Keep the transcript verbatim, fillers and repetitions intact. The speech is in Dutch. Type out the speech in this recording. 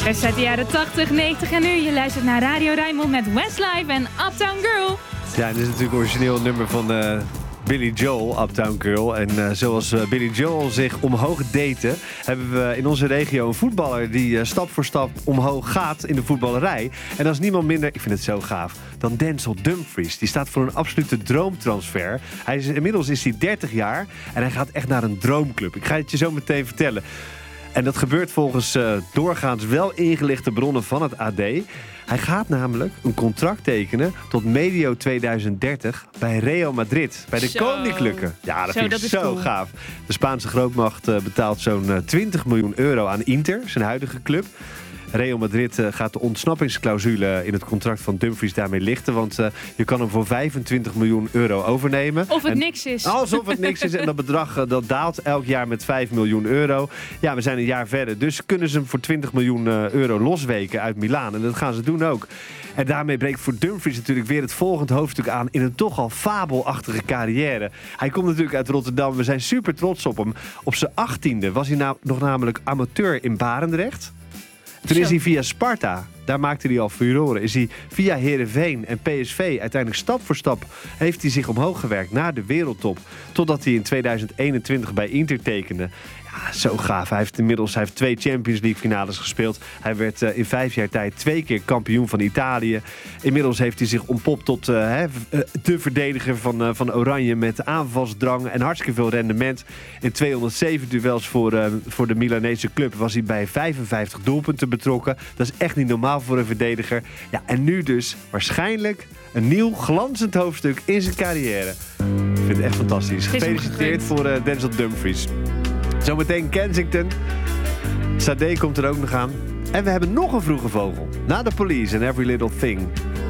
Best uit de jaren tachtig, negentig en nu. Je luistert naar Radio Rijnmond met Westlife en Uptown Girl. Ja, dit is natuurlijk een origineel nummer van uh, Billy Joel, Uptown Girl. En uh, zoals uh, Billy Joel zich omhoog date, hebben we in onze regio een voetballer die uh, stap voor stap omhoog gaat in de voetballerij. En dat is niemand minder, ik vind het zo gaaf, dan Denzel Dumfries. Die staat voor een absolute droomtransfer. Hij is, inmiddels is hij dertig jaar en hij gaat echt naar een droomclub. Ik ga het je zo meteen vertellen. En dat gebeurt volgens uh, doorgaans wel ingelichte bronnen van het A D. Hij gaat namelijk een contract tekenen tot medio tweeduizend dertig bij Real Madrid. Bij de Zo. Koninklijke. Ja, dat Zo, vind ik dat is zo cool. gaaf. De Spaanse grootmacht uh, betaalt zo'n uh, twintig miljoen euro aan Inter, zijn huidige club. Real Madrid uh, gaat de ontsnappingsclausule in het contract van Dumfries daarmee lichten. Want uh, je kan hem voor vijfentwintig miljoen euro overnemen. Of het en, niks is. Alsof het niks is. En dat bedrag uh, dat daalt elk jaar met vijf miljoen euro. Ja, we zijn een jaar verder. Dus kunnen ze hem voor twintig miljoen uh, euro losweken uit Milaan. En dat gaan ze doen ook. En daarmee breekt voor Dumfries natuurlijk weer het volgende hoofdstuk aan in een toch al fabelachtige carrière. Hij komt natuurlijk uit Rotterdam. We zijn super trots op hem. Op zijn achttiende was hij nou nog namelijk amateur in Barendrecht. Toen is hij via Sparta, daar maakte hij al furoren. Is hij via Heerenveen en P S V uiteindelijk stap voor stap heeft hij zich omhoog gewerkt naar de wereldtop. Totdat hij in tweeduizend eenentwintig bij Inter tekende. Ja, zo gaaf. Hij heeft inmiddels hij heeft twee Champions League finales gespeeld. Hij werd uh, in vijf jaar tijd twee keer kampioen van Italië. Inmiddels heeft hij zich ontpopt tot uh, hè, de verdediger van, uh, van Oranje met aanvalsdrang en hartstikke veel rendement. In tweehonderdzeven duels voor, uh, voor de Milanese club was hij bij vijfenvijftig doelpunten betrokken. Dat is echt niet normaal voor een verdediger. Ja, en nu dus waarschijnlijk een nieuw glanzend hoofdstuk in zijn carrière. Ik vind het echt fantastisch. Gefeliciteerd voor uh, Denzel Dumfries. Zometeen Kensington. Sade komt er ook nog aan. En we hebben nog een vroege vogel. Na de Police en Every Little Thing.